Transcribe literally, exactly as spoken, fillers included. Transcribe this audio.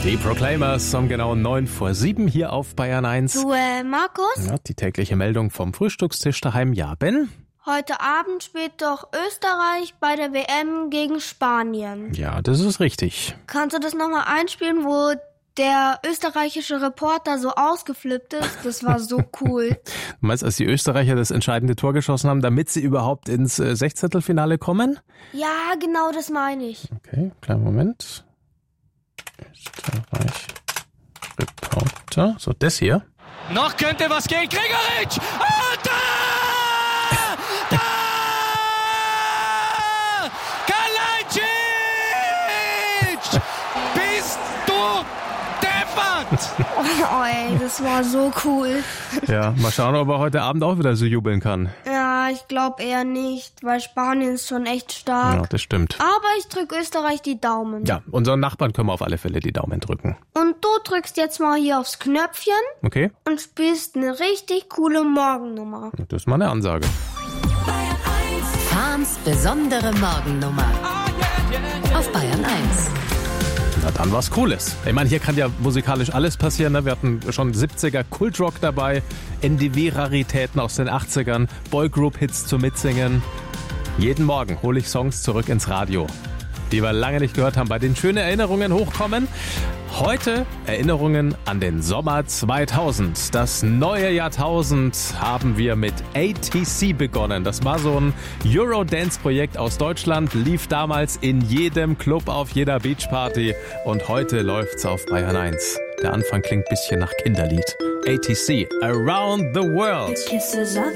Die Proclaimers um genau neun vor sieben hier auf Bayern eins. Du, äh, Markus? Ja, die tägliche Meldung vom Frühstückstisch daheim. Ja, Ben? Heute Abend spielt doch Österreich bei der W M gegen Spanien. Ja, das ist richtig. Kannst du das nochmal einspielen, wo der österreichische Reporter so ausgeflippt ist? Das war so cool. Du meinst, als die Österreicher das entscheidende Tor geschossen haben, damit sie überhaupt ins äh, Sechzehntelfinale kommen? Ja, genau das meine ich. Okay, kleinen Moment. Österreich Reporter. So, das hier. Noch könnte was gehen. Gregoritsch! Und da! Da! Kalajdzic! Bist du deppert! Oh, ey, das war so cool. Ja, mal schauen, ob er heute Abend auch wieder so jubeln kann. Ja, ich glaube eher nicht, weil Spanien ist schon echt stark. Ja, das stimmt. Aber ich drücke Österreich die Daumen. Ja, unseren Nachbarn können wir auf alle Fälle die Daumen drücken. Und du drückst jetzt mal hier aufs Knöpfchen Okay? und spielst eine richtig coole Morgennummer. Das ist mal eine Ansage. Fahns besondere Morgennummer auf Bayern eins. Na dann was Cooles. Ich meine, hier kann ja musikalisch alles passieren. Ne? Wir hatten schon siebziger Kultrock dabei, N D W-Raritäten aus den achtzigern, Boygroup-Hits zum Mitsingen. Jeden Morgen hole ich Songs zurück ins Radio, die wir lange nicht gehört haben, bei denen schöne Erinnerungen hochkommen. Heute Erinnerungen an den Sommer zweitausend. Das neue Jahrtausend haben wir mit A T C begonnen. Das war so ein Eurodance-Projekt aus Deutschland, lief damals in jedem Club, auf jeder Beachparty und heute läuft's auf Bayern eins. Der Anfang klingt ein bisschen nach Kinderlied. A T C, Around the World. Kisses of